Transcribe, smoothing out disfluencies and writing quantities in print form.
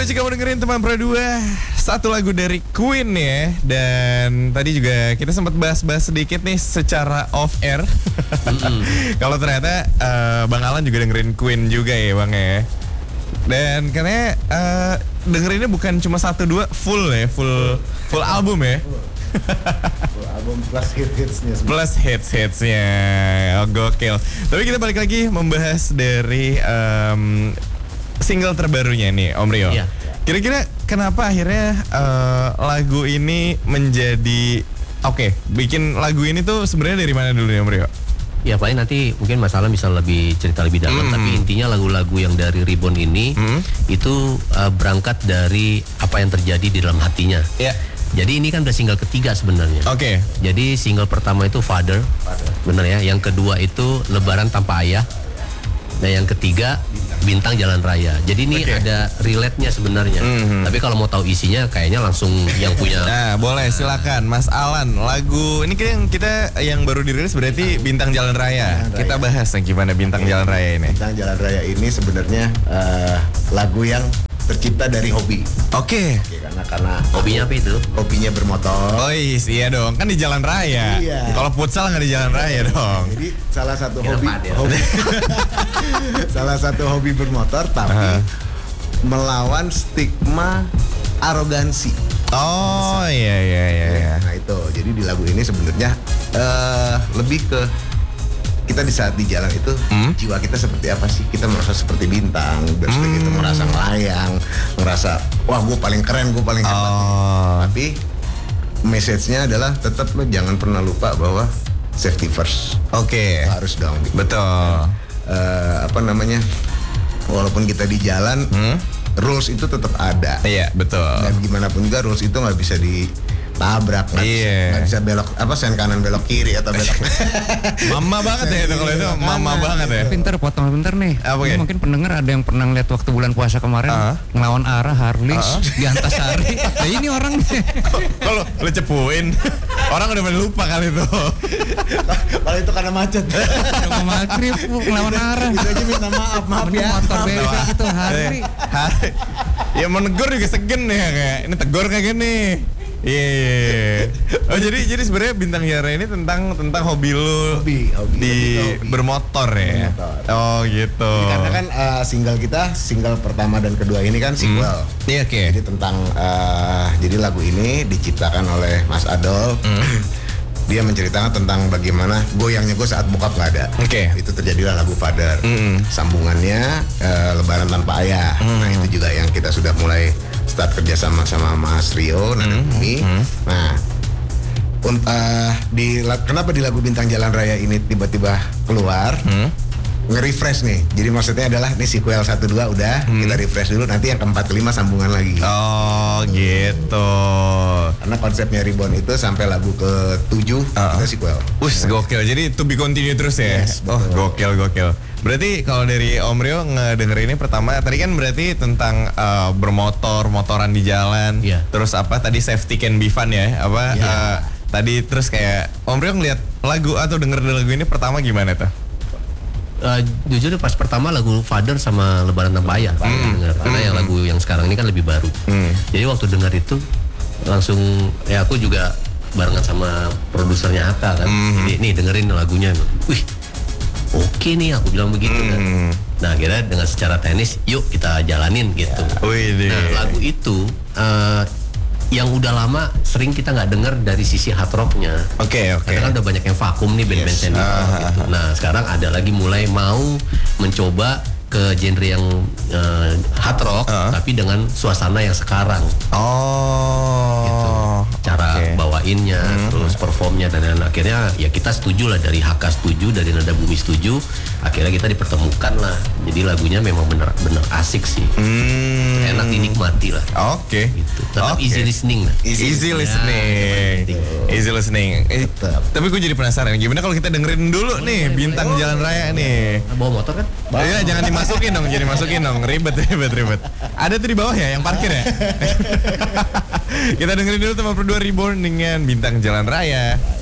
Bro, jika mau dengerin teman Pro 2, satu lagu dari Queen ya. Dan tadi juga kita sempat bahas-bahas sedikit nih secara off air. Kalau ternyata Bang Alan juga dengerin Queen juga ya Bang ya. Dan katanya dengerinnya bukan cuma 1-2, full ya, full album ya. Full album plus hits-hitsnya. Plus hits-hitsnya, oh, gokil. Tapi kita balik lagi membahas dari single terbarunya nih Om Rio. Iya. Kira-kira kenapa akhirnya lagu ini menjadi bikin lagu ini tuh sebenarnya dari mana dulu nih Om Rio? Ya paling nanti mungkin Mas Alan bisa lebih cerita lebih dalam. Tapi intinya lagu-lagu yang dari Reborn ini itu berangkat dari apa yang terjadi di dalam hatinya. Ya. Jadi ini kan udah single ketiga sebenarnya. Oke. Jadi single pertama itu Father. Bener ya. Yang kedua itu Lebaran Tanpa Ayah. Nah yang ketiga Bintang Jalan Raya. Jadi ini ada relate-nya sebenarnya. Tapi kalau mau tahu isinya kayaknya langsung yang punya. Nah boleh silakan Mas Alan. Lagu ini kita yang baru dirilis berarti Bintang Jalan Raya. Kita bahas yang gimana Bintang Jalan Raya ini. Bintang Jalan Raya ini sebenarnya lagu yang tercipta dari hobi. Oke. Karena Hobinya apa itu? hobinya bermotor. Oh iya dong, kan di jalan raya. Iya. Kalau futsal nggak di jalan raya dong. Jadi salah satu Kenapa hobi, dia? salah satu hobi bermotor tapi melawan stigma arogansi. Oh iya. Nah itu, jadi di lagu ini sebenarnya lebih ke kita di saat di jalan itu jiwa kita seperti apa sih? Kita merasa seperti bintang, terus gitu merasa melayang, merasa wah gue paling keren, gue paling hebat. Tapi message-nya adalah tetap lo jangan pernah lupa bahwa safety first. Oke. Harus dong. Gitu. Betul. Walaupun kita di jalan, rules itu tetap ada. Iya betul. Dan gimana pun juga rules itu nggak bisa ditabrak, nggak bisa belok sen kanan belok kiri atau belok. Mama banget ya itu kalau itu mama banget ya. Pinter nih. Apa Ini ya? mungkin pendengar ada yang pernah lihat waktu bulan puasa kemarin ngelawan arah Harley di Antasari. Nah ini orang nih. Kalau lu cepuin, orang udah pada lupa kali itu. Kalau itu karena macet. Udah mau maghrib ngelawan arah. Itu aja minta maaf Mending ya. motor beda gitu Harley. Ya mau negor juga segen ya kayak ini tegor kayak gini. Iya. Oh jadi sebenarnya Bintang Jalan Raya ini tentang hobi lu Hobi. bermotor ya. Bermotor. Oh gitu. Jadi karena kan single pertama dan kedua ini kan sequel. Iya oke. Jadi tentang jadi lagu ini diciptakan oleh Mas Adol. Dia menceritakan tentang bagaimana goyangnya gue saat bokap nggak ada. Oke. Itu terjadilah lagu Father. Sambungannya Lebaran Tanpa Ayah. Nah itu juga yang kita sudah mulai start kerja sama Mas Rio Nada Bumi. Nah kenapa di lagu Bintang Jalan Raya ini tiba-tiba keluar? Nge-refresh nih. Jadi maksudnya adalah nih sequel 1-2 udah, kita refresh dulu, nanti yang keempat kelima sambungan lagi. Oh gitu. Karena konsepnya Reborn itu sampai lagu ke-7 kita sequel. Gokil. Jadi to be continue terus ya. Yes, Oh betul. gokil. Berarti kalau dari Om Rio ngedenger ini pertama tadi kan berarti tentang motoran di jalan. Iya. Terus apa tadi safety can be fun ya? Tadi terus kayak Om Rio ngeliat lagu atau denger lagu ini pertama gimana tuh? Jujur pas pertama lagu Father sama Lebaran Tanpa Ayah denger. Karena yang lagu yang sekarang ini kan lebih baru. Jadi waktu dengar itu langsung ya aku juga barengan sama produsernya Aka kan. Jadi nih dengerin lagunya. Wih, oke nih aku bilang begitu kan. Nah akhirnya dengan secara teknis yuk kita jalanin gitu. Nah lagu itu yang udah lama sering kita nggak dengar dari sisi hard rocknya. Oke. Karena kan udah banyak yang vakum nih band-band senior gitu. Nah sekarang ada lagi mulai mau mencoba ke genre yang hard rock tapi dengan suasana yang sekarang. Gitu. Cara bawainnya, terus performnya dan akhirnya ya kita setuju lah, dari HK setuju, dari Nada Bumi setuju, akhirnya kita dipertemukan lah. Jadi lagunya memang bener asik sih, enak dinikmati lah. Oke. Gitu. Tetap easy listening lah. Easy listening. Tapi gue jadi penasaran gimana kalau kita dengerin dulu nih Bintang Jalan Raya nih. Bawa motor kan? Iya, jangan dimasukin dong, ribet. Ada tuh di bawah ya yang parkir ya. Kita dengerin dulu teman Pro 2 Reborn dengan Bintang Jalan Raya.